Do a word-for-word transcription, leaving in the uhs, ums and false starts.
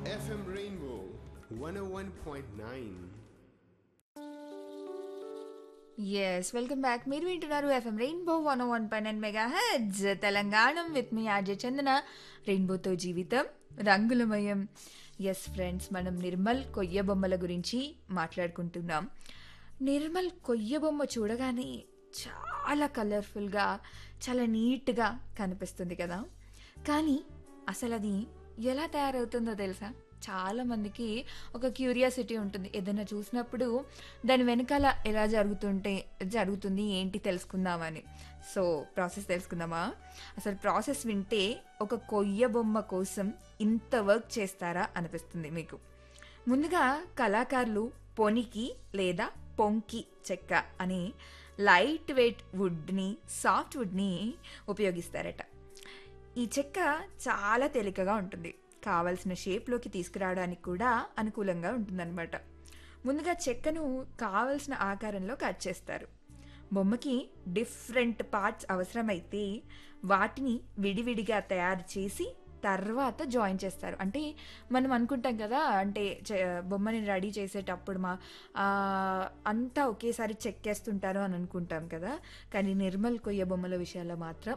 F M Rainbow one oh one point nine. Yes welcome back. మీరు వింటున్నారు FM rainbow one one pi nine mega heads Telangana with me RJ చందన. రెయిన్బోతో జీవితం రంగులమయం. Yes friends, మనం నిర్మల్ కొయ్య బొమ్మల గురించి మాట్లాడుకుంటున్నాం. నిర్మల్ కొయ్య బొమ్మ చూడగానే చాలా కలర్ఫుల్గా, చాలా నీట్గా కనిపిస్తుంది కదా. కానీ అసలు అది ఎలా తయారవుతుందో తెలుసా? చాలామందికి ఒక క్యూరియాసిటీ ఉంటుంది. ఏదైనా చూసినప్పుడు దాని వెనకాల ఎలా జరుగుతుంటే జరుగుతుంది ఏంటి తెలుసుకుందామని. సో ప్రాసెస్ తెలుసుకుందామా? అసలు ప్రాసెస్ వింటే ఒక కొయ్య బొమ్మ కోసం ఇంత వర్క్ చేస్తారా అనిపిస్తుంది మీకు. ముందుగా కళాకారులు పొనికి లేదా పొంకి చెక్క అని లైట్ వెయిట్ వుడ్ని, సాఫ్ట్ వుడ్ని ఉపయోగిస్తారట. ఈ చెక్క చాలా తేలికగా ఉంటుంది, కావలసిన షేప్లోకి తీసుకురావడానికి కూడా అనుకూలంగా ఉంటుందన్నమాట. ముందుగా చెక్కను కావలసిన ఆకారంలో కట్ చేస్తారు. బొమ్మకి డిఫరెంట్ పార్ట్స్ అవసరమైతే వాటిని విడివిడిగా తయారు చేసి తర్వాత జాయిన్ చేస్తారు. అంటే మనం అనుకుంటాం కదా, అంటే బొమ్మని రెడీ చేసేటప్పుడు మా అంతా ఒకేసారి చెక్కేస్తుంటారు అని అనుకుంటాం కదా. కానీ నిర్మల్ కొయ్య బొమ్మల విషయాల్లో మాత్రం